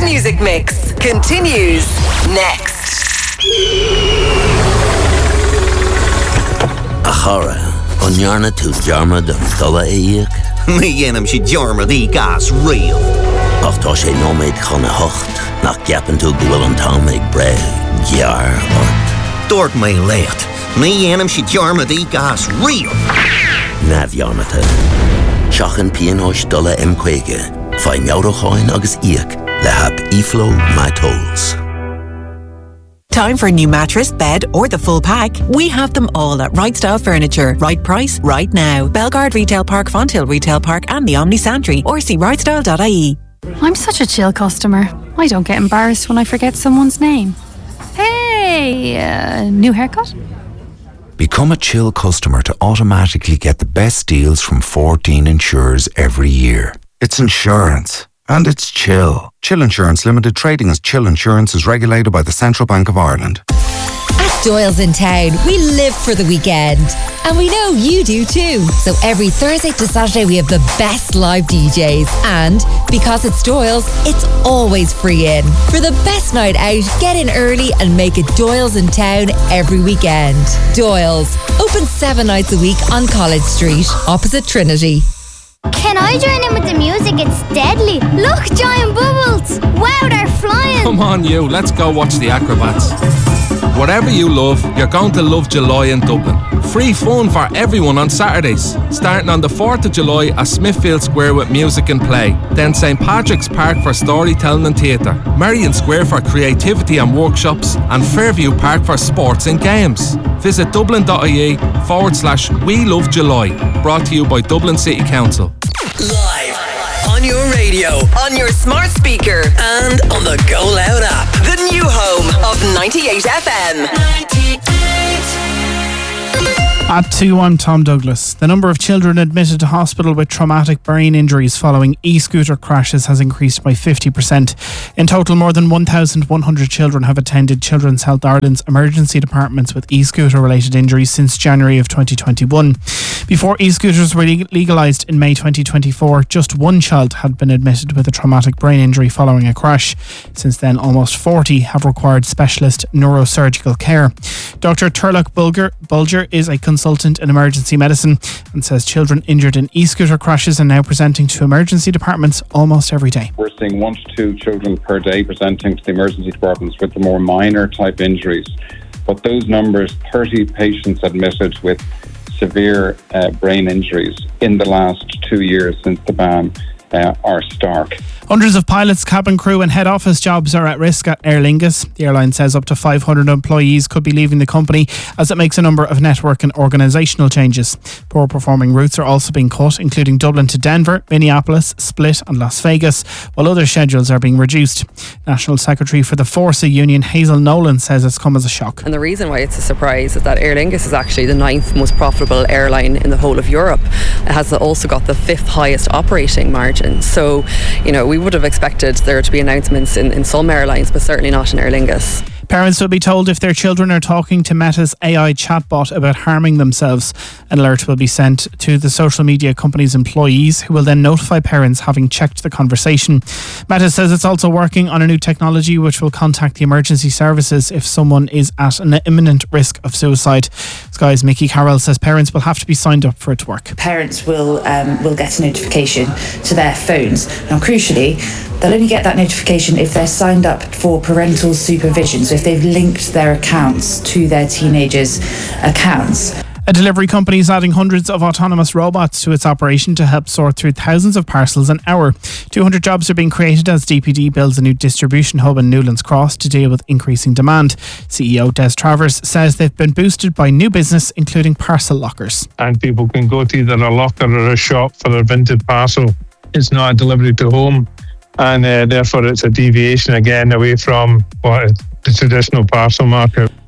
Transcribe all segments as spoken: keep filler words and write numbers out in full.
Music Mix continues next. Achara, onjarna tu jarma dum dolla eik. Mi jenem si jarma di gas real. Ach tá sé nóméid chuna hocht, nach gapan tú gwil an támig bre, jar ort. Dort mé lecht. Mi jenem si jarma di gas real. Na bhearnata. Seachan pianóis dolla imquaige, fai meawrochain agus iach, le hab iflo my tolls. Time for a new mattress, bed or the full pack? We have them all at Right Style Furniture. Right price, right now. Belgard Retail Park, Fonthill Retail Park and the Omni Santry or see right style dot I E. I'm such a chill customer. I don't get embarrassed when I forget someone's name. Hey, uh, new haircut? Become a chill customer to automatically get the best deals from fourteen insurers every year. It's insurance. And it's Chill. Chill Insurance Limited, trading as Chill Insurance, is regulated by the Central Bank of Ireland. At Doyle's in Town, we live for the weekend. And we know you do too. So every Thursday to Saturday we have the best live D Js. And because it's Doyle's, it's always free in. For the best night out, get in early and make it Doyle's in Town every weekend. Doyle's, open seven nights a week on College Street, opposite Trinity. Can I join in with the music? It's deadly. Look, giant bubbles. Wow, they're flying. Come on, you. Let's go watch the acrobats. Whatever you love, you're going to love July in Dublin. Free fun for everyone on Saturdays. Starting on the fourth of July at Smithfield Square with music and play. Then Saint Patrick's Park for storytelling and theatre. Marion Square for creativity and workshops. And Fairview Park for sports and games. Visit dublin.ie forward slash We Love July. Brought to you by Dublin City Council. Live on your radio, on your smart speaker, and on the Go Loud app. The new home of ninety-eight F M. ninety-eight. At two, I'm Tom Douglas. The number of children admitted to hospital with traumatic brain injuries following e-scooter crashes has increased by fifty percent. In total, more than one thousand one hundred children have attended Children's Health Ireland's emergency departments with e-scooter related injuries since January of twenty twenty-one. Before e-scooters were legalised in May twenty twenty-four, just one child had been admitted with a traumatic brain injury following a crash. Since then, almost forty have required specialist neurosurgical care. Doctor Turlock Bulger, Bulger is a consultant in emergency medicine and says children injured in e-scooter crashes are now presenting to emergency departments almost every day. We're seeing one to two children per day presenting to the emergency departments with the more minor type injuries. But those numbers, thirty patients admitted with severe uh, brain injuries in the last two years since the ban uh, are stark. Hundreds of pilots, cabin crew and head office jobs are at risk at Aer Lingus. The airline says up to five hundred employees could be leaving the company as it makes a number of network and organisational changes. Poor performing routes are also being cut, including Dublin to Denver, Minneapolis, Split and Las Vegas, while other schedules are being reduced. National Secretary for the Forsa Union, Hazel Nolan, says it's come as a shock. And the reason why it's a surprise is that Aer Lingus is actually the ninth most profitable airline in the whole of Europe. It has also got the fifth highest operating margin. So, you know, we would have expected there to be announcements in, in some airlines, but certainly not in Aer Lingus. Parents will be told if their children are talking to Meta's A I chatbot about harming themselves. An alert will be sent to the social media company's employees, who will then notify parents having checked the conversation. Meta says it's also working on a new technology which will contact the emergency services if someone is at an imminent risk of suicide. Sky's Mickey Carroll says parents will have to be signed up for it to work. Parents will um, will get a notification to their phones. Now, crucially, they'll only get that notification if they're signed up for parental supervision, so if they've linked their accounts to their teenagers' accounts. A delivery company is adding hundreds of autonomous robots to its operation to help sort through thousands of parcels an hour. two hundred jobs are being created as D P D builds a new distribution hub in Newlands Cross to deal with increasing demand. C E O Des Travers says they've been boosted by new business, including parcel lockers. And people can go to either a locker or a shop for their vintage parcel. It's not a delivery to home, and uh, therefore it's a deviation again away from what the traditional parcel market.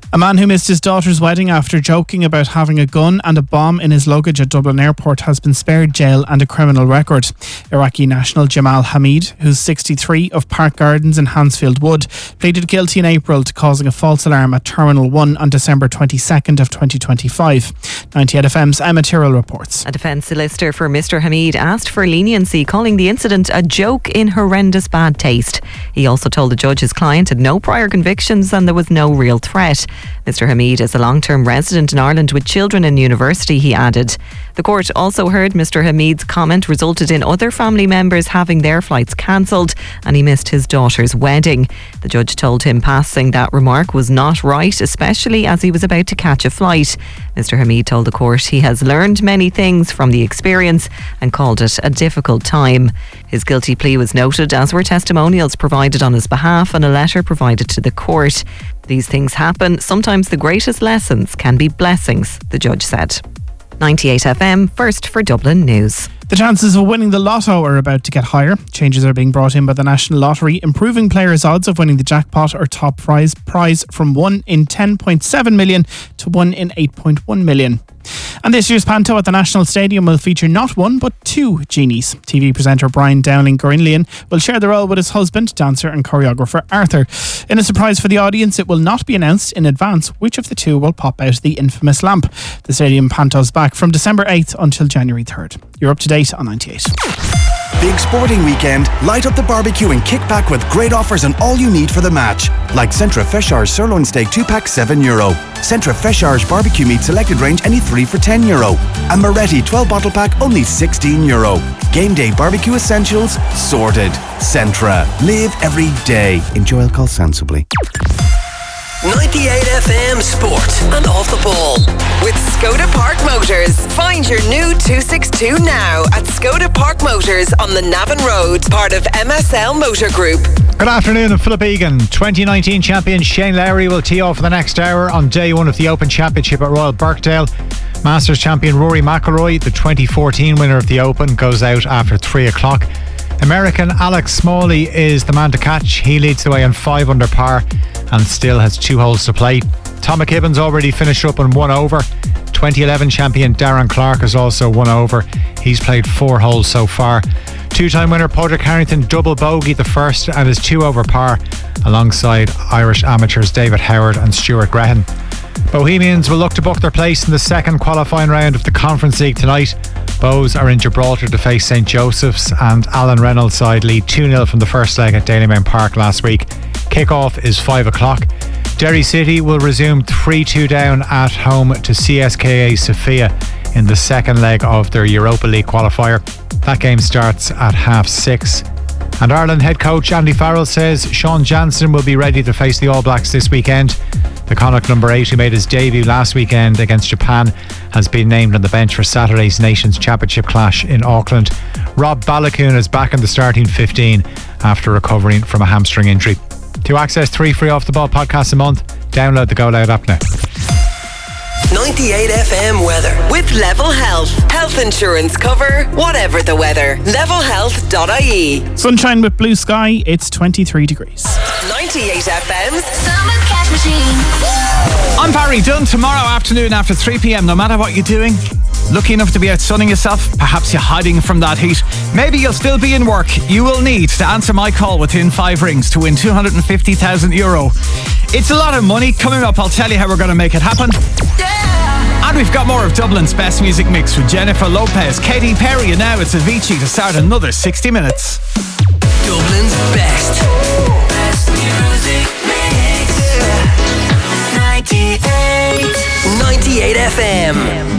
A man who missed his daughter's wedding after joking about having a gun and a bomb in his luggage at Dublin Airport has been spared jail and a criminal record. Iraqi national Jamal Hamid, who's sixty-three, of Park Gardens in Hansfield Wood, pleaded guilty in April to causing a false alarm at Terminal one on December twenty-second of twenty twenty-five. ninety-eight F M's Emma Tyrrell reports. A defence solicitor for Mister Hamid asked for leniency, calling the incident a joke in horrendous bad taste. He also told the judge his client had no prior convictions and there was no real threat. Mister Hamid is a long-term resident in Ireland with children in university, he added. The court also heard Mister Hamid's comment resulted in other family members having their flights cancelled and he missed his daughter's wedding. The judge told him passing that remark was not right, especially as he was about to catch a flight. Mister Hamid told the court he has learned many things from the experience and called it a difficult time. His guilty plea was noted, as were testimonials provided on his behalf and a letter provided to the court. These things happen. Sometimes the greatest lessons can be blessings, the judge said. ninety-eight F M, first for Dublin News. The chances of winning the lotto are about to get higher. Changes are being brought in by the National Lottery, improving players' odds of winning the jackpot or top prize prize from one in ten point seven million to one in eight point one million. And this year's Panto at the National Stadium will feature not one but two genies. T V presenter Brian Dowling Grinlian will share the role with his husband, dancer and choreographer Arthur. In a surprise for the audience, it will not be announced in advance which of the two will pop out the infamous lamp. The Stadium Panto's back from December eighth until January third. You're up to date on ninety-eight. Big sporting weekend, light up the barbecue and kick back with great offers on all you need for the match. Like Centra Feshar's sirloin steak two pack seven euro. Centra Feshar's barbecue meat selected range any three for ten euro. And Moretti twelve bottle pack only sixteen euro. Game day barbecue essentials sorted. Centra. Live every day. Enjoy alcohol sensibly. ninety-eight F M Sport and Off the Ball with Skoda Park Motors. Find your new two sixty-two now at Skoda Park Motors on the Navan Road, part of M S L Motor Group. Good afternoon, I'm Philip Egan. twenty nineteen champion Shane Lowry will tee off for the next hour on day one of the Open Championship at Royal Birkdale. Masters champion Rory McIlroy, the twenty fourteen winner of the Open, goes out after three o'clock. American Alex Smalley is the man to catch. He leads the way on five under par and still has two holes to play. Tom McKibben's already finished up on one over. twenty eleven champion Darren Clark has also one over. He's played four holes so far. Two-time winner Padraig Harrington double bogey the first and is two over par, alongside Irish amateurs David Howard and Stuart Grehan. Bohemians will look to book their place in the second qualifying round of the Conference League tonight. Bows are in Gibraltar to face St Joseph's, and Alan Reynolds' side lead two nil from the first leg at Dalymount Park last week. Kick-off is five o'clock. Derry City will resume three two down at home to C S K A Sofia in the second leg of their Europa League qualifier. That game starts at half six. And Ireland head coach Andy Farrell says Sean Jansen will be ready to face the All Blacks this weekend. The Connacht number eight, who made his debut last weekend against Japan, has been named on the bench for Saturday's Nations Championship clash in Auckland. Rob Balakoon is back in the starting fifteen after recovering from a hamstring injury. To access three free Off the Ball podcasts a month, download the Go Loud app now. ninety-eight F M weather with Level Health. Health insurance cover, whatever the weather. level health dot I E. Sunshine with blue sky, it's twenty-three degrees. ninety-eight F M's Summer Cash Machine. I'm Barry Dunn. Tomorrow afternoon after three p.m, no matter what you're doing, lucky enough to be out sunning yourself, perhaps you're hiding from that heat, maybe you'll still be in work, you will need to answer my call within five rings to win two hundred fifty thousand euro. It's a lot of money. Coming up, I'll tell you how we're going to make it happen. Yeah. And we've got more of Dublin's best music mix with Jennifer Lopez, Katy Perry, and now it's Avicii to start another sixty minutes. Dublin's best. Best music mix. ninety-eight. ninety-eight F M.